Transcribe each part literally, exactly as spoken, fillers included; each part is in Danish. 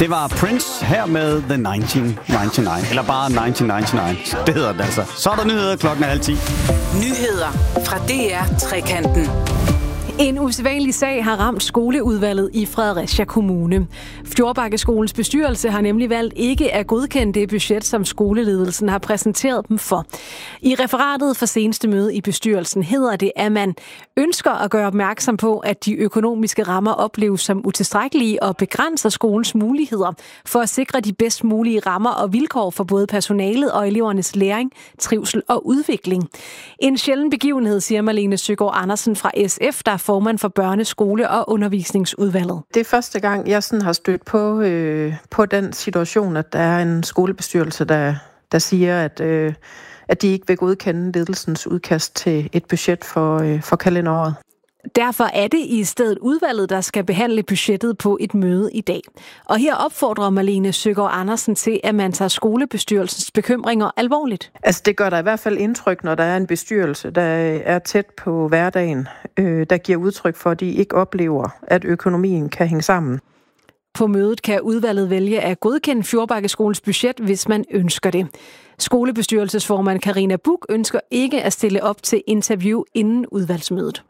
Det var Prince her med The nitten nioghalvfems, eller bare nitten nioghalvfems. Det hedder det altså. Så er der nyheder klokken er halv ti. Nyheder fra D R Trekanten. En usædvanlig sag har ramt skoleudvalget i Fredericia Kommune. Fjordbakkeskolens bestyrelse har nemlig valgt ikke at godkende det budget, som skoleledelsen har præsenteret dem for. I referatet for seneste møde i bestyrelsen hedder det, at man ønsker at gøre opmærksom på, at de økonomiske rammer opleves som utilstrækkelige og begrænser skolens muligheder for at sikre de bedst mulige rammer og vilkår for både personalet og elevernes læring, trivsel og udvikling. En sjælden begivenhed, siger Marlene Søgaard Andersen fra S F, der formand for børne-, skole- og undervisningsudvalget. Det er første gang, jeg sådan har stødt på, øh, på den situation, at der er en skolebestyrelse, der, der siger, at, øh, at de ikke vil godkende ledelsens udkast til et budget for, øh, for kalenderåret. Derfor er det i stedet udvalget, der skal behandle budgettet på et møde i dag. Og her opfordrer Marlene Søgaard Andersen til, at man tager skolebestyrelsens bekymringer alvorligt. Altså det gør der i hvert fald indtryk, når der er en bestyrelse, der er tæt på hverdagen, øh, der giver udtryk for, at de ikke oplever, at økonomien kan hænge sammen. På mødet kan udvalget vælge at godkende Fjordbakkeskolens budget, hvis man ønsker det. Skolebestyrelsesformand Karina Buch ønsker ikke at stille op til interview inden udvalgsmødet.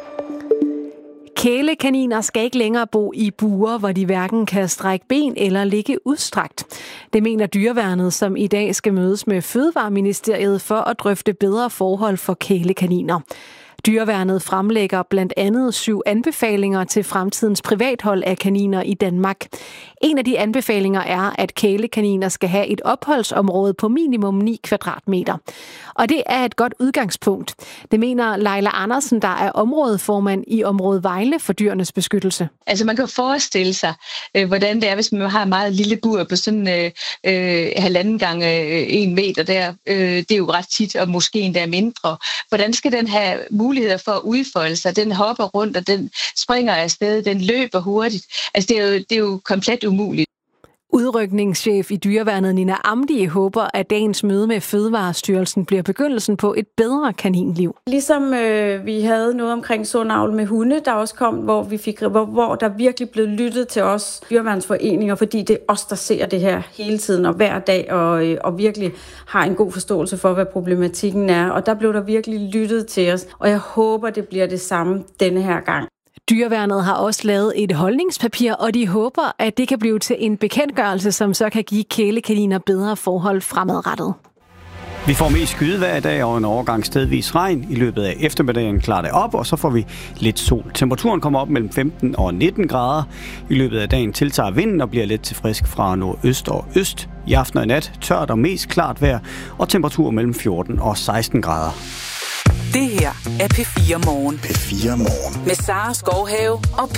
Kælekaniner skal ikke længere bo i bure, hvor de hverken kan strække ben eller ligge udstrakt. Det mener Dyreværnet, som i dag skal mødes med Fødevareministeriet for at drøfte bedre forhold for kælekaniner. Dyreværnet fremlægger blandt andet syv anbefalinger til fremtidens privathold af kaniner i Danmark. En af de anbefalinger er, at kælekaniner skal have et opholdsområde på minimum ni kvadratmeter. Og det er et godt udgangspunkt. Det mener Leila Andersen, der er områdeformand i området Vejle for Dyrenes Beskyttelse. Altså man kan forestille sig, øh, hvordan det er, hvis man har en meget lille bur på sådan øh, øh, halvanden gange øh, en meter der. Øh, det er jo ret tit, og måske endda mindre. Hvordan skal den have muligheder for at udfolde sig? Den hopper rundt, og den springer afsted, den løber hurtigt. Altså det er jo, det er jo komplet umuligt. Udrykningschef i Dyreværnet Nina Amdi håber, at dagens møde med Fødevarestyrelsen bliver begyndelsen på et bedre kaninliv. Ligesom øh, vi havde noget omkring sund avl med hunde, der også kom, hvor, vi fik, hvor, hvor der virkelig blev lyttet til os dyreværnsforeninger, fordi det er os, der ser det her hele tiden og hver dag, og, øh, og virkelig har en god forståelse for, hvad problematikken er. Og der blev der virkelig lyttet til os, og jeg håber, det bliver det samme denne her gang. Dyreværnet har også lavet et holdningspapir, og de håber, at det kan blive til en bekendtgørelse, som så kan give kælekaniner bedre forhold fremadrettet. Vi får mest skydevejr i dag og en overgang stedvis regn. I løbet af eftermiddagen klarer det op, og så får vi lidt sol. Temperaturen kommer op mellem femten og nitten grader. I løbet af dagen tiltager vinden og bliver let til frisk fra nordøst og øst. I aften og i nat tørt og mest klart vejr, og temperatur mellem fjorten og seksten grader. Det her er P fire Morgen. P fire Morgen. Med Sara Skovhave og